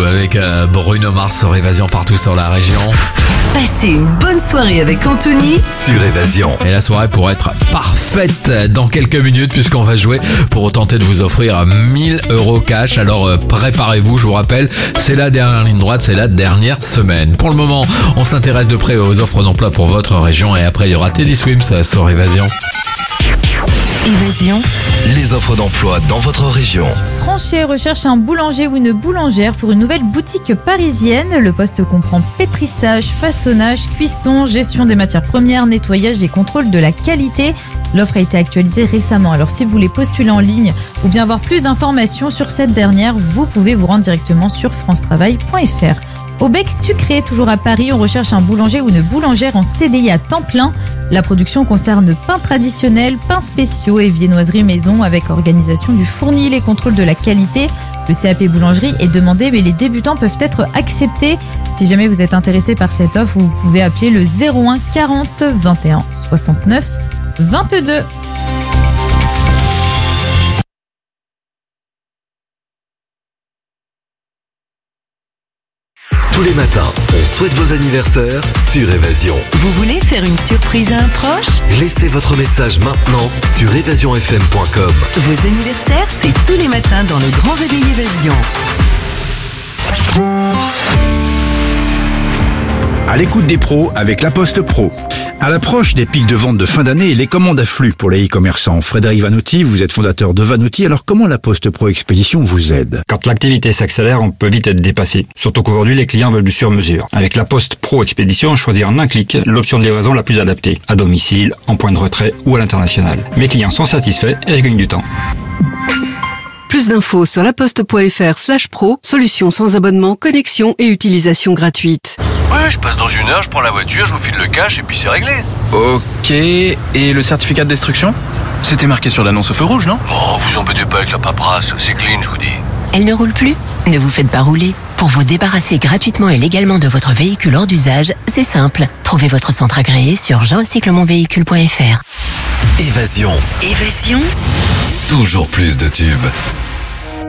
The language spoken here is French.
avec Bruno Mars sur Évasion partout sur la région. Passez une bonne soirée avec Anthony Sur Évasion. Et la soirée pourrait être parfaite dans quelques minutes puisqu'on va jouer pour tenter de vous offrir 1000 € cash. Alors préparez-vous, je vous rappelle, c'est la dernière ligne droite, c'est la dernière semaine. Pour le moment, on s'intéresse de près aux offres d'emploi pour votre région et après il y aura Teddy Swims sur Évasion. Évasion. Les offres d'emploi dans votre région. Tranché recherche un boulanger ou une boulangère pour une nouvelle boutique parisienne. Le poste comprend pétrissage, façonnage, cuisson, gestion des matières premières, nettoyage et contrôle de la qualité. L'offre a été actualisée récemment. Alors si vous voulez postuler en ligne ou bien avoir plus d'informations sur cette dernière, vous pouvez vous rendre directement sur francetravail.fr. Au Bec Sucré, toujours à Paris, on recherche un boulanger ou une boulangère en CDI à temps plein. La production concerne pains traditionnels, pains spéciaux et viennoiseries maison avec organisation du fournil et contrôle de la qualité. Le CAP boulangerie est demandé mais les débutants peuvent être acceptés. Si jamais vous êtes intéressé par cette offre, vous pouvez appeler le 01 40 21 69 22. Tous les matins, on souhaite vos anniversaires sur Évasion. Vous voulez faire une surprise à un proche? Laissez votre message maintenant sur évasionfm.com. Vos anniversaires, c'est tous les matins dans le Grand Réveil Évasion. À l'écoute des pros avec La Poste Pro. À l'approche des pics de vente de fin d'année, les commandes affluent pour les e-commerçants. Frédéric Vanotti, vous êtes fondateur de Vanotti, alors comment La Poste Pro Expédition vous aide? Quand l'activité s'accélère, on peut vite être dépassé. Surtout qu'aujourd'hui, les clients veulent du sur-mesure. Avec La Poste Pro Expédition, choisir en un clic l'option de livraison la plus adaptée. À domicile, en point de retrait ou à l'international. Mes clients sont satisfaits et je gagne du temps. Plus d'infos sur laposte.fr/pro, solution sans abonnement, connexion et utilisation gratuite. Ouais, je passe dans une heure, je prends la voiture, je vous file le cash et puis c'est réglé. Ok, et le certificat de destruction? C'était marqué sur l'annonce au feu rouge, non? Oh, vous embêtez pas avec la paperasse, c'est clean, je vous dis. Elle ne roule plus? Ne vous faites pas rouler. Pour vous débarrasser gratuitement et légalement de votre véhicule hors d'usage, c'est simple. Trouvez votre centre agréé sur jeanrecyclemonvéhicule.fr. Évasion. Évasion. Toujours plus de tubes.